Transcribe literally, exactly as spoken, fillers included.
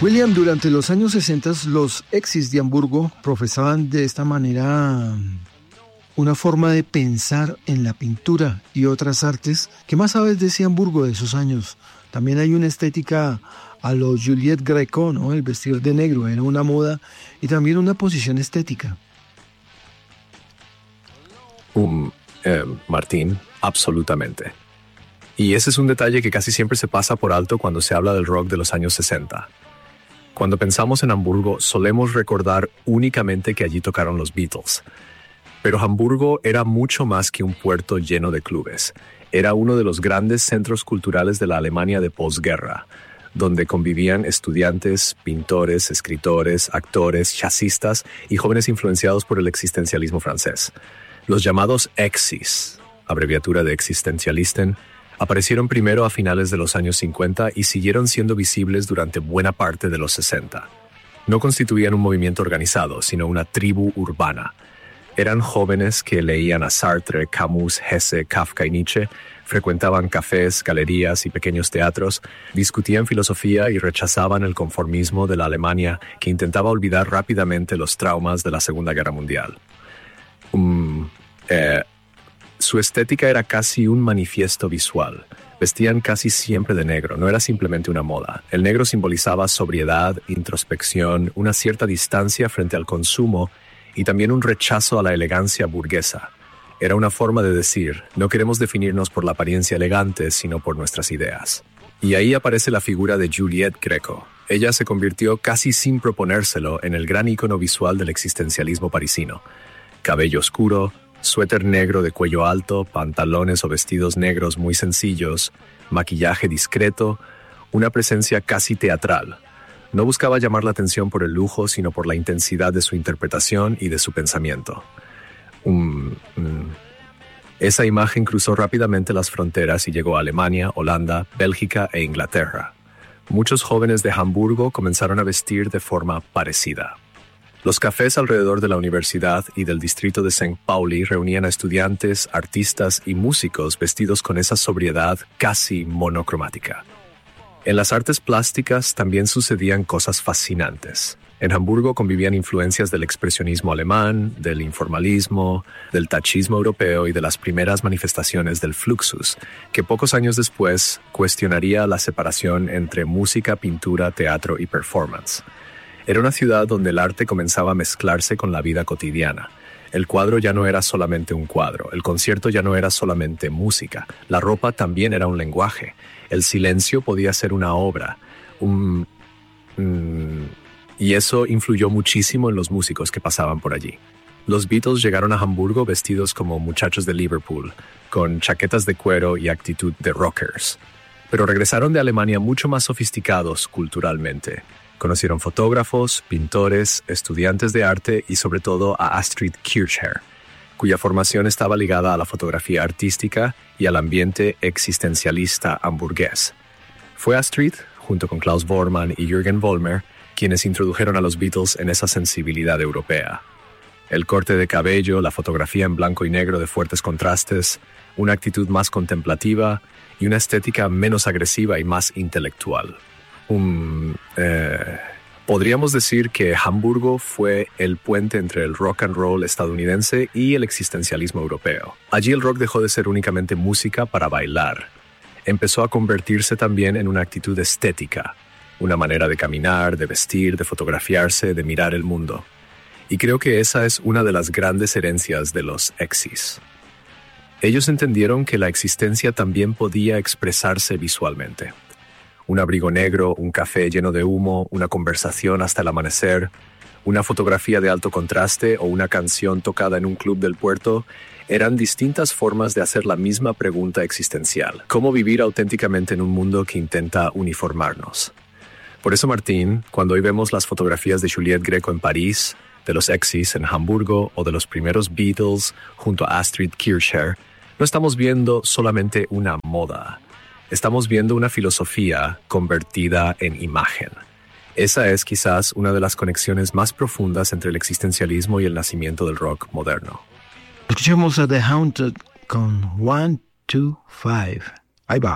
William, durante los años sesenta los exis de Hamburgo profesaban de esta manera una forma de pensar en la pintura y otras artes. ¿Qué más sabes de ese Hamburgo de esos años? También hay una estética a lo Juliette Greco, ¿no? El vestir de negro era una moda y también una posición estética. Um, eh, Martín, absolutamente. Y ese es un detalle que casi siempre se pasa por alto cuando se habla del rock de los años sesenta. Cuando pensamos en Hamburgo, solemos recordar únicamente que allí tocaron los Beatles. Pero Hamburgo era mucho más que un puerto lleno de clubes. Era uno de los grandes centros culturales de la Alemania de posguerra, donde convivían estudiantes, pintores, escritores, actores, jazzistas y jóvenes influenciados por el existencialismo francés. Los llamados exis, abreviatura de Existenzialisten, aparecieron primero a finales de los años cincuenta y siguieron siendo visibles durante buena parte de los sesenta. No constituían un movimiento organizado, sino una tribu urbana. Eran jóvenes que leían a Sartre, Camus, Hesse, Kafka y Nietzsche, frecuentaban cafés, galerías y pequeños teatros, discutían filosofía y rechazaban el conformismo de la Alemania que intentaba olvidar rápidamente los traumas de la Segunda Guerra Mundial. Um, eh, su estética era casi un manifiesto visual. Vestían casi siempre de negro, no era simplemente una moda. El negro simbolizaba sobriedad, introspección, una cierta distancia frente al consumo y también un rechazo a la elegancia burguesa. Era una forma de decir, no queremos definirnos por la apariencia elegante, sino por nuestras ideas. Y ahí aparece la figura de Juliette Greco. Ella se convirtió casi sin proponérselo en el gran ícono visual del existencialismo parisino. Cabello oscuro, suéter negro de cuello alto, pantalones o vestidos negros muy sencillos, maquillaje discreto, una presencia casi teatral. No buscaba llamar la atención por el lujo, sino por la intensidad de su interpretación y de su pensamiento. Um, um, esa imagen cruzó rápidamente las fronteras y llegó a Alemania, Holanda, Bélgica e Inglaterra. Muchos jóvenes de Hamburgo comenzaron a vestir de forma parecida. Los cafés alrededor de la universidad y del distrito de Saint Pauli reunían a estudiantes, artistas y músicos vestidos con esa sobriedad casi monocromática. En las artes plásticas también sucedían cosas fascinantes. En Hamburgo convivían influencias del expresionismo alemán, del informalismo, del tachismo europeo y de las primeras manifestaciones del Fluxus, que pocos años después cuestionaría la separación entre música, pintura, teatro y performance. Era una ciudad donde el arte comenzaba a mezclarse con la vida cotidiana. El cuadro ya no era solamente un cuadro, el concierto ya no era solamente música, la ropa también era un lenguaje, el silencio podía ser una obra, un... un y eso influyó muchísimo en los músicos que pasaban por allí. Los Beatles llegaron a Hamburgo vestidos como muchachos de Liverpool, con chaquetas de cuero y actitud de rockers. Pero regresaron de Alemania mucho más sofisticados culturalmente. Conocieron fotógrafos, pintores, estudiantes de arte y sobre todo a Astrid Kirchherr, cuya formación estaba ligada a la fotografía artística y al ambiente existencialista hamburgués. Fue Astrid, junto con Klaus Voormann y Jürgen Vollmer, quienes introdujeron a los Beatles en esa sensibilidad europea. El corte de cabello, la fotografía en blanco y negro de fuertes contrastes, una actitud más contemplativa y una estética menos agresiva y más intelectual. Um, eh, podríamos decir que Hamburgo fue el puente entre el rock and roll estadounidense y el existencialismo europeo. Allí el rock dejó de ser únicamente música para bailar. Empezó a convertirse también en una actitud estética, una manera de caminar, de vestir, de fotografiarse, de mirar el mundo. Y creo que esa es una de las grandes herencias de los exis. Ellos entendieron que la existencia también podía expresarse visualmente. Un abrigo negro, un café lleno de humo, una conversación hasta el amanecer, una fotografía de alto contraste o una canción tocada en un club del puerto eran distintas formas de hacer la misma pregunta existencial. ¿Cómo vivir auténticamente en un mundo que intenta uniformarnos? Por eso, Martín, cuando hoy vemos las fotografías de Juliette Greco en París, de los exis en Hamburgo o de los primeros Beatles junto a Astrid Kirchherr, no estamos viendo solamente una moda. Estamos viendo una filosofía convertida en imagen. Esa es quizás una de las conexiones más profundas entre el existencialismo y el nacimiento del rock moderno. Escuchemos a The Haunted con one, two, five. Ahí va.